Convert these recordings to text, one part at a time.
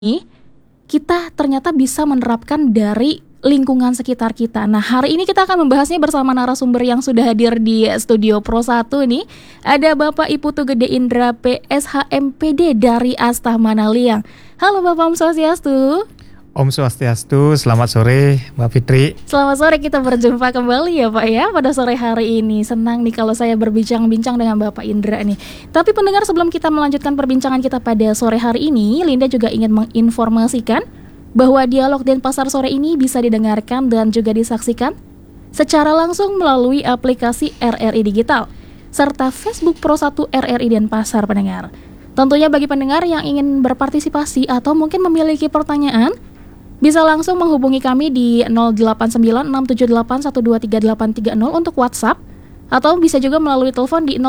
kita ternyata bisa menerapkan dari lingkungan sekitar kita. Nah, hari ini kita akan membahasnya bersama narasumber yang sudah hadir di Studio Pro 1 nih. Ada Bapak Ibu Tugede Indra PSHMPD dari Asta Manaliang. Halo Bapak, Om Swastiastu. Om Swastiastu, selamat sore Mbak Fitri. Selamat sore, kita berjumpa kembali ya Pak ya pada sore hari ini. Senang nih kalau saya berbincang-bincang dengan Bapak Indra nih. Tapi pendengar, sebelum kita melanjutkan perbincangan kita pada sore hari ini, Linda juga ingin menginformasikan bahwa dialog Denpasar sore ini bisa didengarkan dan juga disaksikan secara langsung melalui aplikasi RRI Digital serta Facebook Pro 1 RRI Denpasar pendengar. Tentunya bagi pendengar yang ingin berpartisipasi atau mungkin memiliki pertanyaan, bisa langsung menghubungi kami di 089678123830 untuk WhatsApp, atau bisa juga melalui telepon di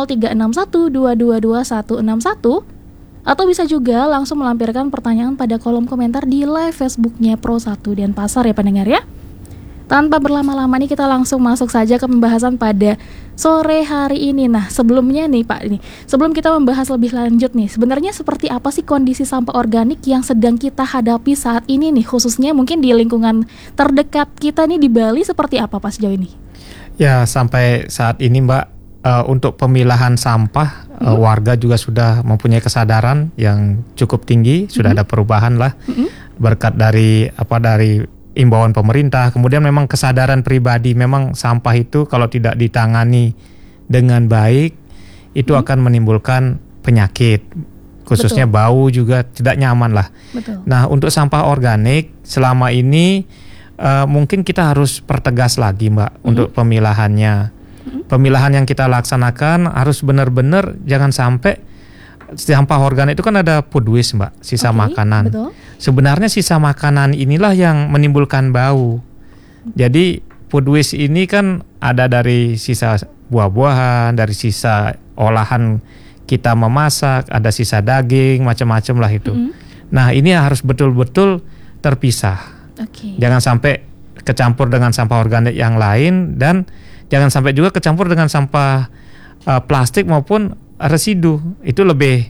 0361222161, atau bisa juga langsung melampirkan pertanyaan pada kolom komentar di live Facebooknya Pro 1 Denpasar ya pendengar ya. Tanpa berlama-lama nih kita langsung masuk saja ke pembahasan pada sore hari ini. Nah sebelumnya nih Pak, sebelum kita membahas lebih lanjut nih, sebenarnya seperti apa sih kondisi sampah organik yang sedang kita hadapi saat ini nih, khususnya mungkin di lingkungan terdekat kita nih di Bali, seperti apa Pak sejauh ini? Ya, sampai saat ini Mbak, untuk pemilahan sampah warga juga sudah mempunyai kesadaran yang cukup tinggi, sudah ada perubahan lah berkat dari imbauan pemerintah. Kemudian memang kesadaran pribadi, memang sampah itu kalau tidak ditangani dengan baik itu akan menimbulkan penyakit, khususnya bau juga tidak nyaman lah. Betul. Nah, untuk sampah organik selama ini mungkin kita harus pertegas lagi Mbak untuk pemilahannya. Pemilahan yang kita laksanakan harus benar-benar, jangan sampai sampah organik itu kan ada food waste Mbak, sisa makanan. Betul. Sebenarnya sisa makanan inilah yang menimbulkan bau. Jadi food waste ini kan ada dari sisa buah-buahan, dari sisa olahan kita memasak, ada sisa daging, macam-macam lah itu. Nah ini harus betul-betul terpisah. Jangan sampai kecampur dengan sampah organik yang lain, dan jangan sampai juga kecampur dengan sampah plastik maupun residu. Itu lebih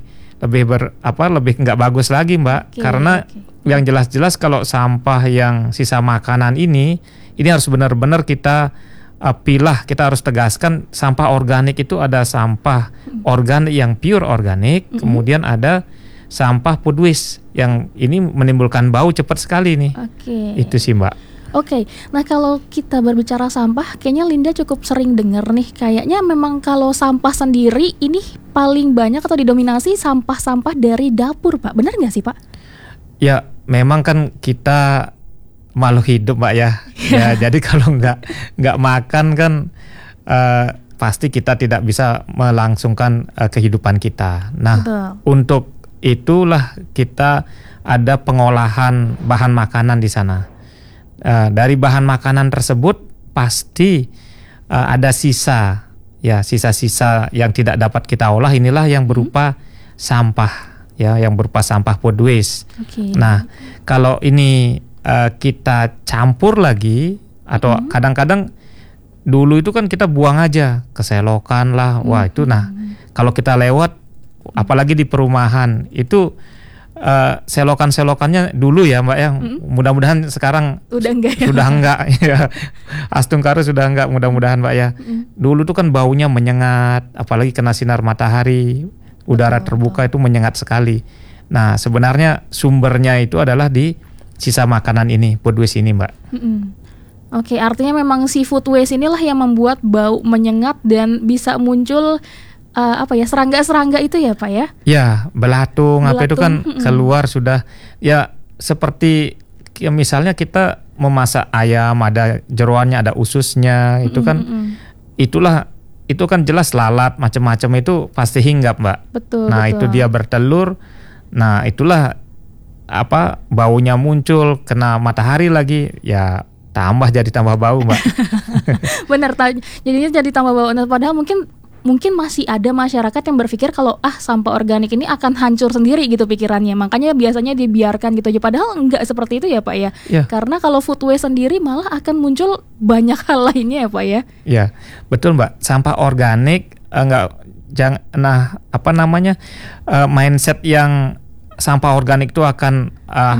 nggak bagus lagi Mbak, karena yang jelas-jelas kalau sampah yang sisa makanan ini harus benar-benar kita pilah. Kita harus tegaskan sampah organik itu ada sampah organik yang pure organik, kemudian ada sampah food waste yang ini menimbulkan bau cepat sekali nih. Itu sih Mbak. Nah kalau kita berbicara sampah, kayaknya Linda cukup sering dengar nih, kayaknya memang kalau sampah sendiri ini paling banyak atau didominasi sampah-sampah dari dapur Pak, benar nggak sih Pak? Ya memang kan kita makhluk hidup Mbak ya. Ya jadi kalau nggak makan kan pasti kita tidak bisa melangsungkan kehidupan kita. Nah untuk itulah kita ada pengolahan bahan makanan di sana. Dari bahan makanan tersebut pasti ada sisa yang tidak dapat kita olah, inilah yang berupa sampah ya, yang berupa sampah food waste. Nah kalau ini kita campur lagi, atau kadang-kadang dulu itu kan kita buang aja ke selokan lah, wah itu kalau kita lewat apalagi di perumahan itu selokan-selokannya dulu ya Mbak ya, mudah-mudahan sekarang sudah enggak ya. Astungkaru sudah enggak, mudah-mudahan Mbak ya. Dulu tuh kan baunya menyengat, apalagi kena sinar matahari, udara terbuka itu menyengat sekali. Nah sebenarnya sumbernya itu adalah di sisa makanan ini, food waste ini Mbak. Artinya memang si food waste inilah yang membuat bau menyengat dan bisa muncul serangga-serangga itu ya Pak ya? Ya, belatung. Apa itu kan keluar sudah ya, seperti ya, misalnya kita memasak ayam, ada jeroannya, ada ususnya, itu kan itu kan jelas lalat macam-macam itu pasti hinggap Mbak. Nah itu dia bertelur. Nah itulah baunya muncul, kena matahari lagi ya, jadi tambah bau Mbak. Benar, jadinya jadi tambah bau. Nah, padahal mungkin masih ada masyarakat yang berpikir kalau sampah organik ini akan hancur sendiri gitu pikirannya, makanya biasanya dibiarkan gitu aja, padahal enggak seperti itu ya Pak ya. Karena kalau food waste sendiri malah akan muncul banyak hal lainnya ya Pak ya. Ya betul Mbak, sampah organik mindset yang sampah organik itu akan